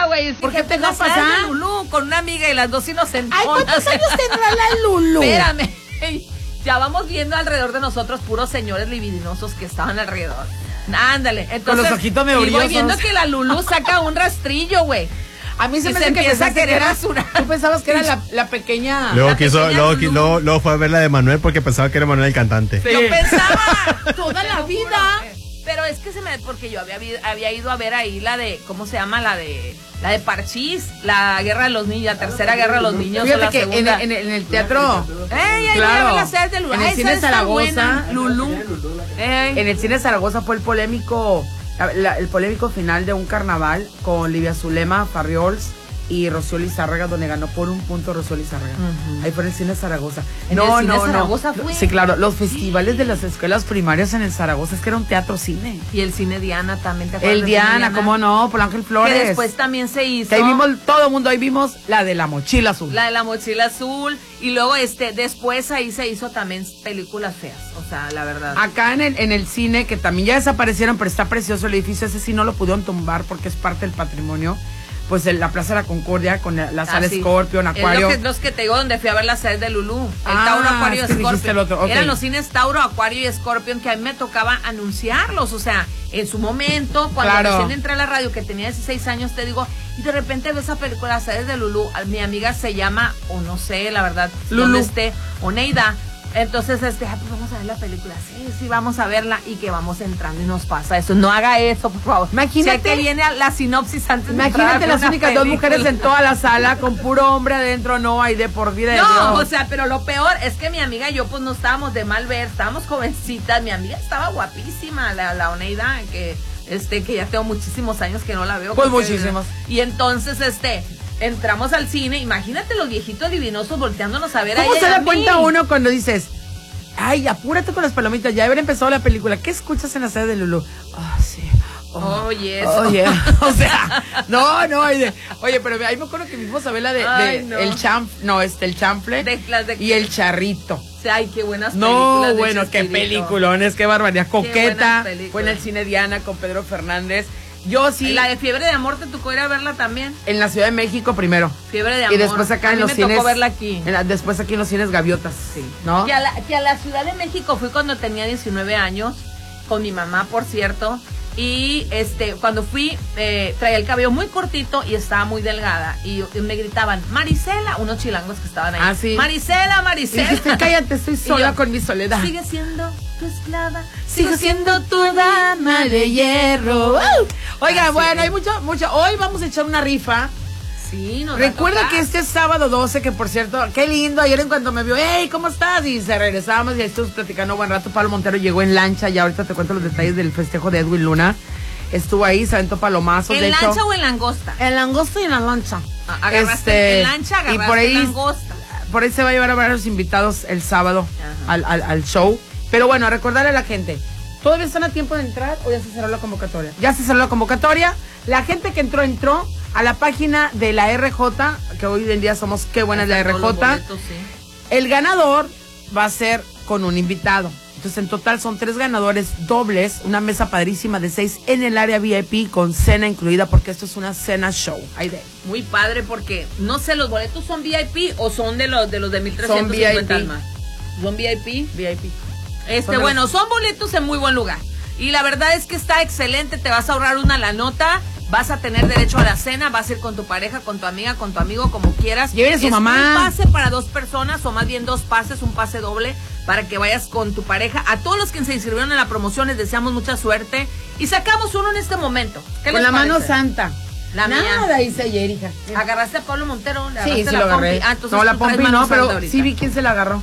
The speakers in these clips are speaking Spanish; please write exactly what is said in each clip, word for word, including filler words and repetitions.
nada, güey. ¿Por qué te vas a pasar? Lulú con una amiga y las dos inocentonas. Ay, ¿cuántos años tendrá la Lulú? Espérame. Ya vamos viendo alrededor de nosotros puros señores libidinosos que estaban alrededor. Ándale. Entonces, con los ojitos medio y voy brillosos. viendo que la Lulú saca un rastrillo, güey. A mí se Y me se hace que empieza a pensaste querer que era- rasurar. Tú pensabas que era la, la pequeña. Luego La quiso, pequeña luego, Lulú. luego, luego fue a ver la de Manuel porque pensaba que era Manuel el cantante. Sí. Yo pensaba Toda la te vida. juro, pero es que se me, porque yo había, vi- había ido a ver ahí la de, ¿cómo se llama? La de, la de Parchís, la guerra de los niños, la tercera guerra de los niños. o Fíjate la que en, segunda. en, en el teatro, Ey, ahí Claro. voy a ver la serie de Lulú. En el Ay, cine esa está Zaragoza. buena, Lulú. Ey. en el cine Zaragoza fue el polémico, la- la- el polémico final de un carnaval con Livia Zulema, Farriols y Rocío Lizárraga, donde ganó por un punto Rocío Lizárraga. Ujú. Ahí fue en el cine Zaragoza. ¿En el cine Zaragoza fue? Sí, claro, los festivales de las escuelas primarias en el Zaragoza, es que era un teatro cine. Y el cine Diana también, ¿te acuerdas? El del cine Diana, cómo no, por Ángel Flores. Que después también se hizo. Que ahí vimos, todo el mundo, ahí vimos la de la mochila azul. La de la mochila azul. Y luego, este, después ahí se hizo también películas feas. O sea, la verdad. Acá en el, en el cine, que también ya desaparecieron, pero está precioso el edificio, ese sí no lo pudieron tumbar porque es parte del patrimonio. Pues en la Plaza de la Concordia, con la, la Ah, sala sí. Scorpion, Es Acuario. lo que, los que te digo donde fui a ver la serie de Lulú. El Ah, Tauro, Acuario es y que dijiste Scorpion. el otro, ok. Eran los cines Tauro, Acuario y Scorpion que a mí me tocaba anunciarlos. O sea, en su momento, cuando Claro. recién entré a la radio, que tenía dieciséis años, te digo, y de repente veo esa película, la serie de Lulú. Mi amiga se llama, o no sé, la verdad, Lulú. dónde esté, Oneida. Entonces, este, ah, pues vamos a ver la película. Sí, sí, vamos a verla y que vamos entrando y nos pasa eso. No haga eso, por favor. Imagínate- Sé que viene a la sinopsis antes de entrar a Imagínate ver las una únicas dos película. mujeres en toda la sala con puro hombre adentro, no hay de por vida de No, Dios. o sea, pero lo peor es que mi amiga y yo pues no estábamos de mal ver, estábamos jovencitas, mi amiga estaba guapísima, la, la Oneida, que este, que ya tengo muchísimos años que no la veo. Pues porque- muchísimos. Y entonces, este, entramos al cine, imagínate los viejitos divinosos volteándonos a ver a ¿Cómo ella se y a da mí. cuenta uno cuando dices, ay, apúrate con las palomitas, ya haber empezado la película? ¿Qué escuchas en la serie de Lulú? Ah, sí. Oh, yes. Oye, o sea, no, no, ay, de- oye, pero ahí me acuerdo que fuimos a ver la de, de Ay, no. el champ, no, este, el chamfle De- las de- y el charrito. Ay, qué buenas No, películas de bueno, qué Chespirito. peliculones, qué barbaridad. Coqueta, buenas películas. fue en el cine Diana con Pedro Fernández. Yo sí, La de Fiebre de Amor te tocó ir a verla también. en la Ciudad de México primero. Fiebre de Amor. Y después acá a en mí los me cines. tocó verla aquí. en la- después aquí en los cines Gaviotas. Sí. ¿No? Que a, la, que a la Ciudad de México fui cuando tenía diecinueve años, con mi mamá, por cierto. Y este cuando fui, eh, traía el cabello muy cortito y estaba muy delgada. Y, y me gritaban, Marisela, unos chilangos que estaban ahí. Ah, sí. Marisela, Y Marisela. dijiste, cállate, estoy Y sola yo, con mi soledad. Sigue siendo tu esclava, Sigo siendo tu dama de hierro. ¡Uh! Oiga, Así bueno, es. hay mucho, mucho. Hoy vamos a echar una rifa. Sí, nos va a Recuerda tocar. que este sábado doce, que por cierto, qué lindo, ayer en cuanto me vio, hey, ¿cómo estás? Y se regresábamos y ahí estuvimos platicando buen rato. Pablo Montero llegó en lancha y ahorita te cuento los detalles del festejo de Edwin Luna. Estuvo ahí, se aventó palomazos, ¿En de lancha hecho. o en langosta? En langosta y en la lancha. Ah, agarraste Este, en lancha, agarraste y por ahí, langosta. por ahí se va a llevar a varios invitados el sábado Ajá. al, al, al show. Pero bueno, a recordarle a la gente, ¿todavía están a tiempo de entrar o ya se cerró la convocatoria? Ya se cerró la convocatoria. La gente que entró, entró a la página de la R J, que hoy en día somos Qué Buena es la Están R todos J. los boletos, sí. El ganador va a ser con un invitado. Entonces, en total son tres ganadores dobles, una mesa padrísima de seis en el área V I P con cena incluida, porque esto es una cena show. Ahí de. Muy padre porque, no sé, ¿los boletos son V I P o son de los de los de mil trescientos Son V I cincuenta P. más? ¿Son V I P? V I P. Este, Son de bueno, los- son boletos en muy buen lugar. Y la verdad es que está excelente, te vas a ahorrar una la nota, vas a tener derecho a la cena, vas a ir con tu pareja, con tu amiga, con tu amigo, como quieras. Lleve a su Es mamá. un pase para dos personas, o más bien dos pases, un pase doble, para que vayas con tu pareja. A todos los que se inscribieron en la promoción les deseamos mucha suerte. Y sacamos uno en este momento. ¿Qué Con les la parece? mano santa. La mía. Nada hice ayer, hija. ¿Agarraste a Pablo Montero? ¿Le Sí, agarraste sí la lo agarré. pompi? Ah, entonces no, la tú traes pompi no, mano pero santa ahorita. sí vi quién se la agarró.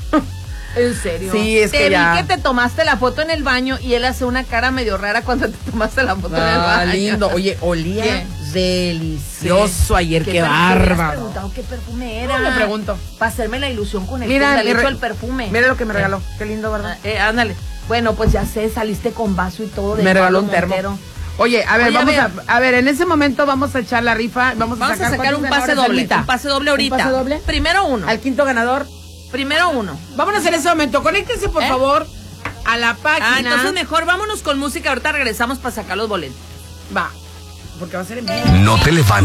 ¿En serio? Sí, es te que vi ya. que te tomaste la foto en el baño y él hace una cara medio rara cuando te tomaste la foto en el Ah, baño. lindo. Oye, olía ¿Qué? delicioso ayer, qué, perfume? ¿Le has bárbaro. preguntado qué perfume era? No, le pregunto. Para hacerme la ilusión con el Mira, le mi echo re- el perfume. Mira lo que me Eh, regaló. Qué lindo, ¿verdad? Eh, ándale. Bueno, pues ya sé, saliste con vaso y todo. De Me regaló un Pablo termo. Montero. Oye, a ver, Oye, a vamos ver. a, a ver, en ese momento vamos a echar la rifa, vamos, Vamos a sacar ¿cuántos un pase ganadores, doble. Anita? Un pase doble ahorita. ¿Un pase doble? Primero uno. Al quinto ganador. Primero uno. Vámonos en ese momento. Conéctense, por ¿Eh? favor, a la página. Ah, entonces mejor vámonos con música. Ahorita regresamos para sacar los boletos. Va, porque va a ser en vivo. No te levantes.